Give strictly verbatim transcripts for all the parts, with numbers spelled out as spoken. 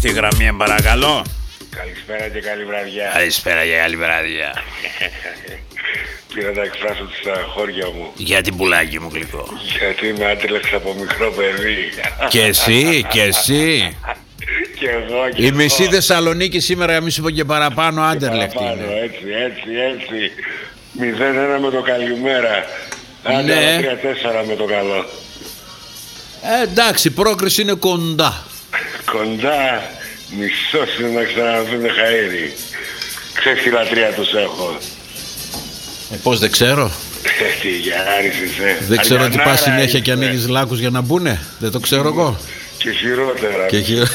στη γραμμή, παρακαλώ. Καλησπέρα και καλή βραδιά. Καλησπέρα και καλή βραδιά. Πήρα να εκφράσω τη στεναχώρια μου. Γιατί πουλάκι μου γλυκό? Γιατί με άντρεξα από μικρό παιδί. Και εσύ, και εσύ. Και εγώ και Η εγώ. μισή Θεσσαλονίκη σήμερα, μη σου πω και παραπάνω, Άντερλεχτ είναι. Έτσι, έτσι, έτσι. μηδέν ένα με το καλημέρα. Άντε, Ναι. τρία τέσσερα με το καλό. Ε, εντάξει, η πρόκριση είναι κοντά. Κοντά, μισός είναι να ξαναδούνε χαΐρι. Ξέρεις τι λατρεία τους έχω. Ε, πώς δεν ξέρω. Τι Γιάννης είσαι. Δεν ξέρω ότι Αριανάρα πας συνέχεια είσαι. και ανοίγεις λάκους για να μπουνε. Δεν το ξέρω εγώ. Και χειρότερα. Και χει-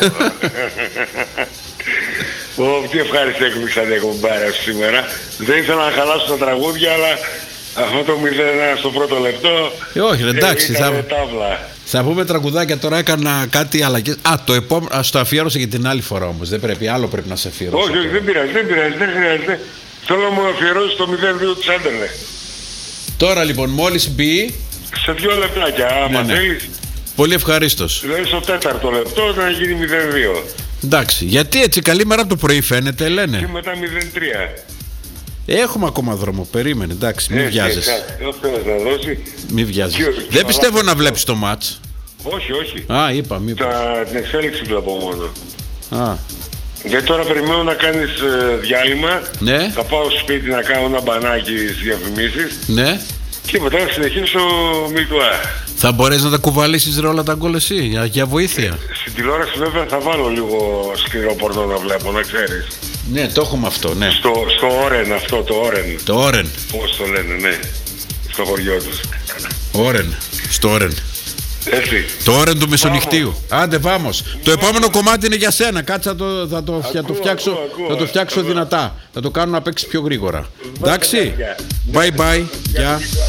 Ω, τι ευχάριστη έκπληξη την εκπομπάρα σήμερα. Δεν ήθελα να χαλάσω τα τραγούδια, αλλά αυτό το μηδέν ένα στο πρώτο λεπτό. Ε, όχι, ρε, εντάξει, ήταν θα- τάβλα. Θα πούμε τραγουδάκια τώρα, έκανα κάτι αλλαγές. Α, το επόμενο, ας το αφιέρωσα για την άλλη φορά όμως. Δεν πρέπει, άλλο πρέπει να σε αφιερώσω. Όχι, όχι, δεν πειράζει, δεν πειράζει, δεν χρειάζεται. Θέλω να μου αφιερώσει το μηδέν δύο της Άντερλεχτ. Τώρα λοιπόν, μόλις μπει, Σε δύο λεπτάκια, άμα Ναι, ναι. θέλεις. πολύ ευχαρίστως. Δηλαδή στο τέταρτο λεπτό να γίνει μηδέν δύο. Εντάξει, γιατί έτσι καλή μέρα από το πρωί φαίνεται, Και λένε. μετά μηδέν τρία. Έχουμε ακόμα δρόμο, περίμενε, εντάξει, μην βιάζεσαι. Δεν θέλεις να δώσει. Μην βιάζεσαι. Και- Δεν πιστεύω να βλέπεις το μάτς. Όχι, όχι. Α, είπα, μη πω. Τα, την εξέλιξη βλέπω μόνο. Α, Γιατί τώρα περιμένω να κάνεις ε, διάλειμμα. ναι, Θα πάω στο σπίτι να κάνω ένα μπανάκι στις διαφημίσεις. ναι. Και μετά θα συνεχίσω Μιλτουά. Θα μπορείς να τα κουβαλήσεις ρε όλα τα γκολ εσύ, για, για βοήθεια. Στην τηλεόραση βέβαια θα βάλω λίγο σκληρό πορνό να βλέπω, να ξέρεις. Ναι, το έχουμε αυτό, ναι. Στο, στο Όρεν αυτό, το Όρεν. Το Όρεν. Πώς το λένε, ναι. Στο χωριό τους. Όρεν. Στο Όρεν. Έτσι. Το Όρεν του μεσονυχτίου. Άντε, βάμος. Το επόμενο κομμάτι είναι για σένα. Κάτσε να το, θα το, θα το Ακούω, φτιάξω, ακούω, ακούω. θα το φτιάξω δυνατά. Θα το κάνω να παίξει πιο γρήγορα. Εντάξει. Γεια. Bye bye. Γεια.